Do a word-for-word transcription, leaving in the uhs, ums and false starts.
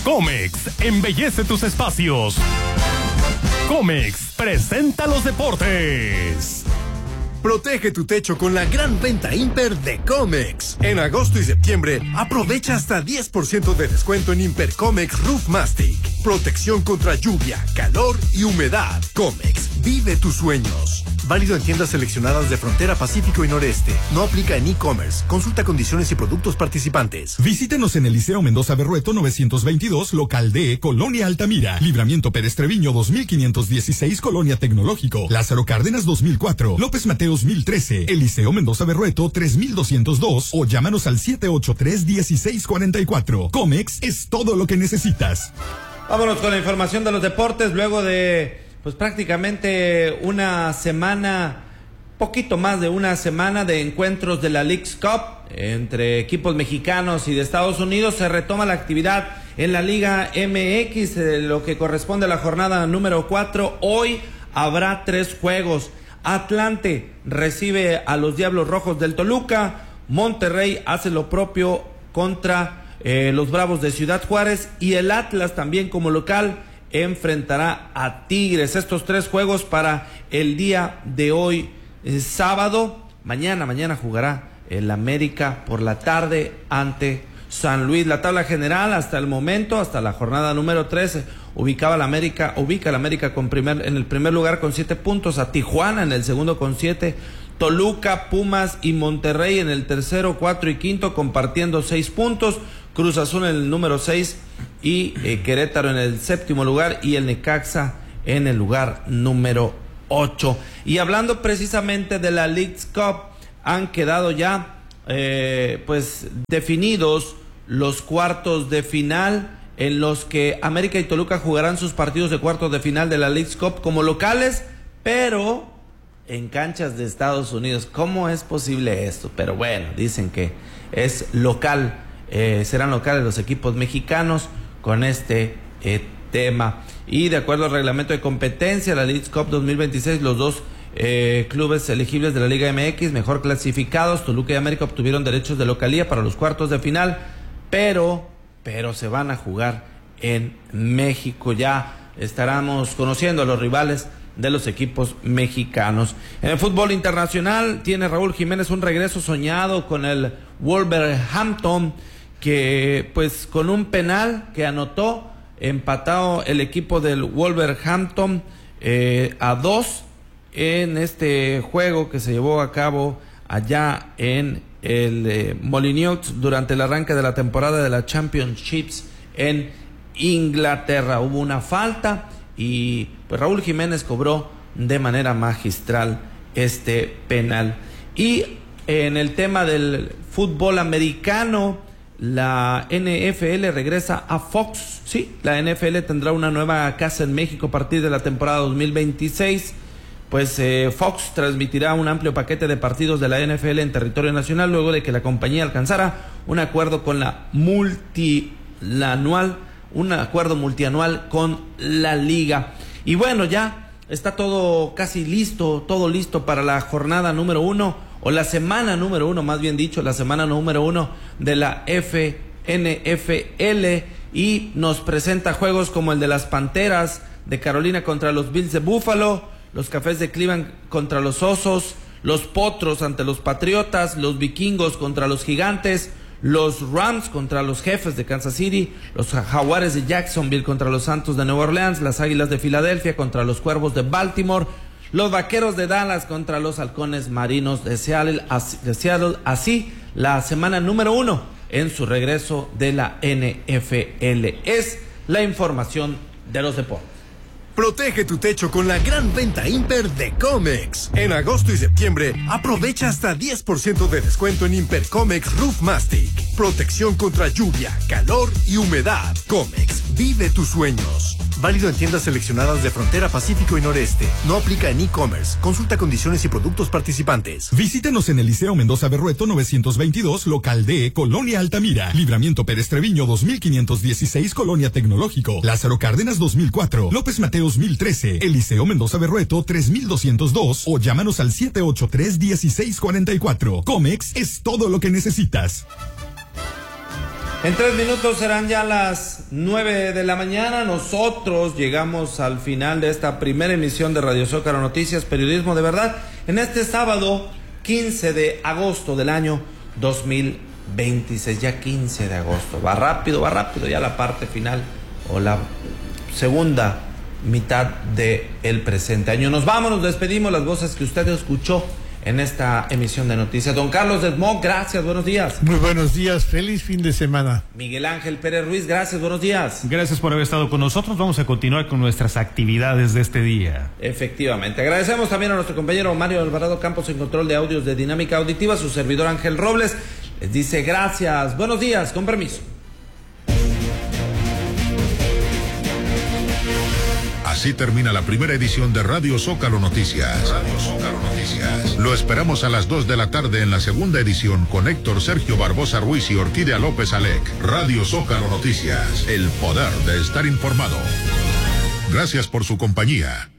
Comex, embellece tus espacios. Comex, presenta los deportes. Protege tu techo con la gran venta Imper de Comex. En agosto y septiembre, aprovecha hasta diez por ciento de descuento en Imper Comex Roof Mastic. Protección contra lluvia, calor y humedad. Comex, vive tus sueños. Válido en tiendas seleccionadas de Frontera Pacífico y Noreste. No aplica en e-commerce. Consulta condiciones y productos participantes. Visítenos en el Liceo Mendoza Berrueto novecientos veintidós, local D, Colonia Altamira. Libramiento Pérez Treviño dos mil quinientos dieciséis, Colonia Tecnológico. Lázaro Cárdenas dos mil cuatro. López Mateos mil trece. El Liceo Mendoza Berrueto tres mil doscientos dos. O llámanos al siete ocho tres, uno seis cuatro cuatro. Comex es todo lo que necesitas. Vámonos con la información de los deportes luego de pues prácticamente una semana, poquito más de una semana de encuentros de la Leagues Cup entre equipos mexicanos y de Estados Unidos. Se retoma la actividad en la Liga M X, eh, lo que corresponde a la jornada número cuatro. Hoy habrá tres juegos. Atlante recibe a los Diablos Rojos del Toluca. Monterrey hace lo propio contra eh, los Bravos de Ciudad Juárez. Y el Atlas también como local enfrentará a Tigres. Estos tres juegos para el día de hoy, eh, sábado. Mañana, mañana jugará el América por la tarde ante San Luis. La tabla general hasta el momento, hasta la jornada número trece, ubicaba la América, ubica la América con primer, en el primer lugar con siete puntos, a Tijuana en el segundo con siete, Toluca, Pumas y Monterrey en el tercero, cuatro y quinto compartiendo seis puntos, Cruz Azul en el número seis y eh, Querétaro en el séptimo lugar y el Necaxa en el lugar número ocho. Y hablando precisamente de la Leagues Cup, han quedado ya eh, pues definidos los cuartos de final en los que América y Toluca jugarán sus partidos de cuartos de final de la Leagues Cup como locales, pero en canchas de Estados Unidos. ¿Cómo es posible esto? Pero bueno, dicen que es local, eh, serán locales los equipos mexicanos con este eh, tema. Y de acuerdo al reglamento de competencia, la Leagues Cup dos mil veintiséis, los dos eh, clubes elegibles de la Liga M X, mejor clasificados, Toluca y América, obtuvieron derechos de localía para los cuartos de final, pero, pero se van a jugar en México. Ya estaremos conociendo a los rivales de los equipos mexicanos. En el fútbol internacional tiene Raúl Jiménez un regreso soñado con el Wolverhampton, que pues con un penal que anotó, empatado el equipo del Wolverhampton eh, a dos en este juego que se llevó a cabo allá en el eh, Molineux durante el arranque de la temporada de la Championships en Inglaterra. Hubo una falta y pues Raúl Jiménez cobró de manera magistral este penal. Y en el tema del fútbol americano, la N F L regresa a Fox. Sí, la N F L tendrá una nueva casa en México a partir de la temporada dos mil veintiséis. Pues eh, Fox transmitirá un amplio paquete de partidos de la N F L en territorio nacional luego de que la compañía alcanzara un acuerdo con la multianual, un acuerdo multianual con la liga. Y bueno, ya está todo casi listo, todo listo para la jornada número uno, o la semana número uno, más bien dicho, la semana número uno de la N F L, y nos presenta juegos como el de las Panteras de Carolina contra los Bills de Buffalo, los Cafés de Cleveland contra los Osos, los Potros ante los Patriotas, los Vikingos contra los Gigantes, los Rams contra los Jefes de Kansas City, los Jaguares de Jacksonville contra los Santos de Nueva Orleans, las Águilas de Filadelfia contra los Cuervos de Baltimore, los Vaqueros de Dallas contra los Halcones Marinos de Seattle. Así, de Seattle, así la semana número uno en su regreso de la N F L. Es la información de los deportes. Protege tu techo con la gran venta Imper de Comex. En agosto y septiembre, aprovecha hasta diez por ciento de descuento en Imper Comex Roof Mastic. Protección contra lluvia, calor y humedad. Comex, vive tus sueños. Válido en tiendas seleccionadas de Frontera Pacífico y Noreste. No aplica en e-commerce. Consulta condiciones y productos participantes. Visítenos en el Liceo Mendoza Berrueto novecientos veintidós, local D, Colonia Altamira. Libramiento Pérez Treviño dos mil quinientos dieciséis, Colonia Tecnológico. Lázaro Cárdenas dos mil cuatro. López Mateos mil trece. El Liceo Mendoza Berrueto tres mil doscientos dos. O llámanos al siete ocho tres, uno seis cuatro cuatro. Comex es todo lo que necesitas. En tres minutos serán ya las nueve de la mañana. Nosotros llegamos al final de esta primera emisión de Radio Zócalo Noticias, periodismo de verdad, en este sábado quince de agosto del año dos mil veintiséis. Ya quince de agosto. Va rápido, va rápido ya la parte final o la segunda mitad del presente año. Nos vamos, nos despedimos. Las voces que usted escuchó en esta emisión de noticias. Don Carlos Desmond, gracias, buenos días. Muy buenos días, feliz fin de semana. Miguel Ángel Pérez Ruiz, gracias, buenos días. Gracias por haber estado con nosotros. Vamos a continuar con nuestras actividades de este día. Efectivamente. Agradecemos también a nuestro compañero Mario Alvarado Campos en control de audios de Dinámica Auditiva, su servidor Ángel Robles. Les dice gracias, buenos días, con permiso. Así termina la primera edición de Radio Zócalo Noticias. Radio Zócalo Noticias. Lo esperamos a las dos de la tarde en la segunda edición con Héctor Sergio Barbosa Ruiz y Orquídea López Alec. Radio Zócalo Noticias. El poder de estar informado. Gracias por su compañía.